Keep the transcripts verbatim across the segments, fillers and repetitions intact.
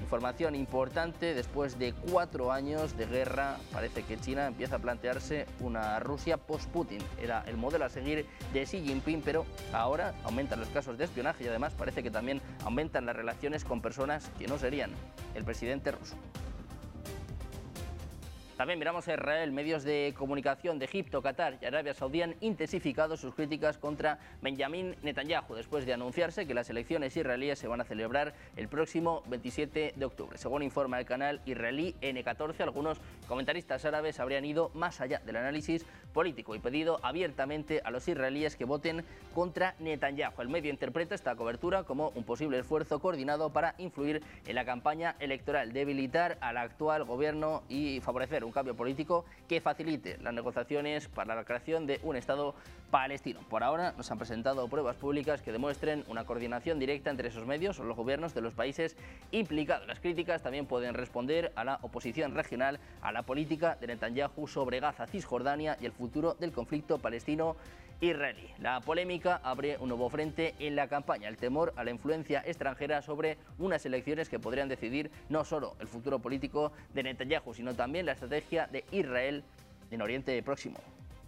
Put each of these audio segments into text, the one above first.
Información importante: después de cuatro años de guerra, parece que China empieza a plantearse una Rusia post-Putin. Era el modelo a seguir de Xi Jinping, pero ahora aumentan los casos de espionaje y además parece que también aumentan las relaciones con personas que no serían el presidente ruso. También miramos a Israel. Medios de comunicación de Egipto, Qatar y Arabia Saudí han intensificado sus críticas contra Benjamin Netanyahu después de anunciarse que las elecciones israelíes se van a celebrar el próximo veintisiete de octubre. Según informa el canal israelí ene catorce, algunos comentaristas árabes habrían ido más allá del análisis político y pedido abiertamente a los israelíes que voten contra Netanyahu. El medio interpreta esta cobertura como un posible esfuerzo coordinado para influir en la campaña electoral, debilitar al actual gobierno y favorecer un cambio político que facilite las negociaciones para la creación de un Estado palestino. Por ahora nos han presentado pruebas públicas que demuestren una coordinación directa entre esos medios o los gobiernos de los países implicados. Las críticas también pueden responder a la oposición regional a la política de Netanyahu sobre Gaza, Cisjordania y el futuro del conflicto palestino-israelí. La polémica abre un nuevo frente en la campaña: el temor a la influencia extranjera sobre unas elecciones que podrían decidir no solo el futuro político de Netanyahu, sino también la estrategia de Israel en Oriente Próximo.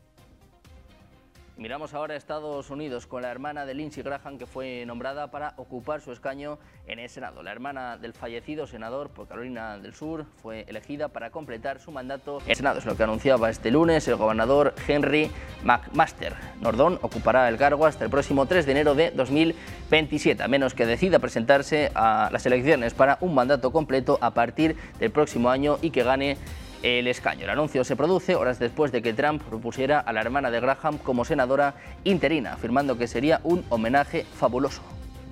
Miramos ahora a Estados Unidos con la hermana de Lindsey Graham, que fue nombrada para ocupar su escaño en el Senado. La hermana del fallecido senador por Carolina del Sur fue elegida para completar su mandato en el Senado. Es lo que anunciaba este lunes el gobernador Henry McMaster. Nordon ocupará el cargo hasta el próximo tres de enero de dos mil veintisiete, a menos que decida presentarse a las elecciones para un mandato completo a partir del próximo año y que gane el escaño. El anuncio se produce horas después de que Trump propusiera a la hermana de Graham como senadora interina, afirmando que sería un homenaje fabuloso.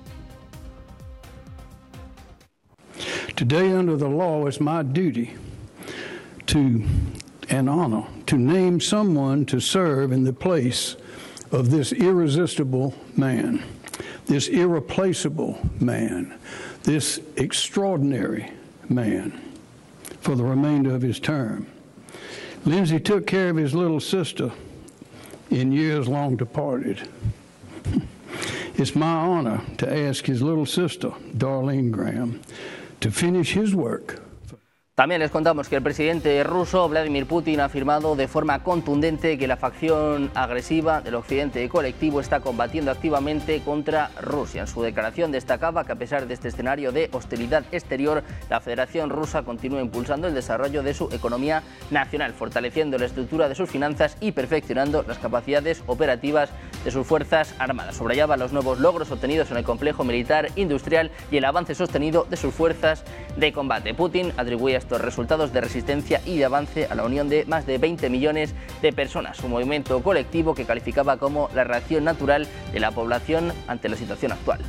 Today, under the law, it's my duty to and honor to name someone to serve in the place of this irresistible man, this irreplaceable man, this extraordinary man, for the remainder of his term. Lindsey took care of his little sister in years long departed. It's my honor to ask his little sister, Darlene Graham, to finish his work. También les contamos que el presidente ruso Vladimir Putin ha afirmado de forma contundente que la facción agresiva del occidente colectivo está combatiendo activamente contra Rusia. En su declaración destacaba que a pesar de este escenario de hostilidad exterior, la Federación Rusa continúa impulsando el desarrollo de su economía nacional, fortaleciendo la estructura de sus finanzas y perfeccionando las capacidades operativas de sus fuerzas armadas. Subrayaba los nuevos logros obtenidos en el complejo militar industrial y el avance sostenido de sus fuerzas de combate. Putin atribuía estos resultados de resistencia y de avance a la unión de más de veinte millones de personas, un movimiento colectivo que calificaba como la reacción natural de la población ante la situación actual.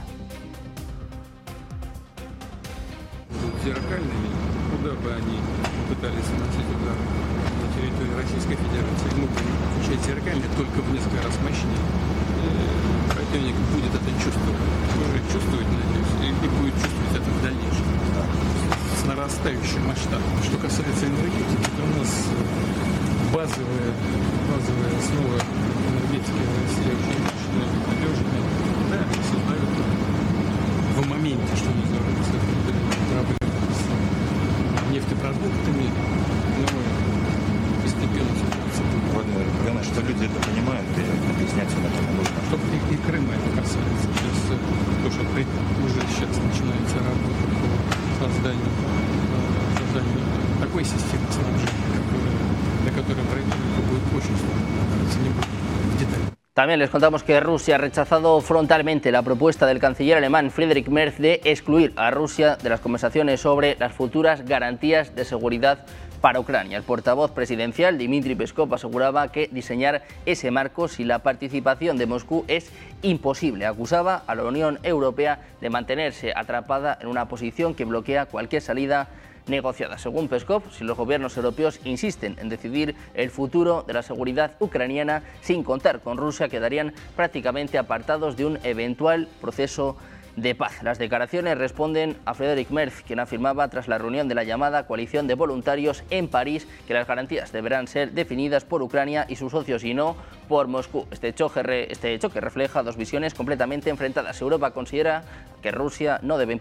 Нарастающий масштаб. Что касается энергетики, то у нас базовая, базовая основа энергетики в России очень надежная. Да, они создают в моменте, что называется, проблемы с нефтепродуктами, но постепенно ситуация. Главное, что люди это понимают и объяснять им это не нужно. Чтобы и, и Крыма это касается. Сейчас, то, что уже сейчас начинается работа по созданию такой системы снабжения, для которой правительство будет очень сложно, не будет в деталях. También les contamos que Rusia ha rechazado frontalmente la propuesta del canciller alemán Friedrich Merz de excluir a Rusia de las conversaciones sobre las futuras garantías de seguridad para Ucrania. El portavoz presidencial Dmitry Peskov aseguraba que diseñar ese marco sin la participación de Moscú es imposible. Acusaba a la Unión Europea de mantenerse atrapada en una posición que bloquea cualquier salida negociada. Según Peskov, si los gobiernos europeos insisten en decidir el futuro de la seguridad ucraniana sin contar con Rusia, quedarían prácticamente apartados de un eventual proceso de paz. Las declaraciones responden a Friedrich Merz, quien afirmaba tras la reunión de la llamada coalición de voluntarios en París que las garantías deberán ser definidas por Ucrania y sus socios y no por Moscú. Este choque, este choque refleja dos visiones completamente enfrentadas. Europa considera que Rusia no debe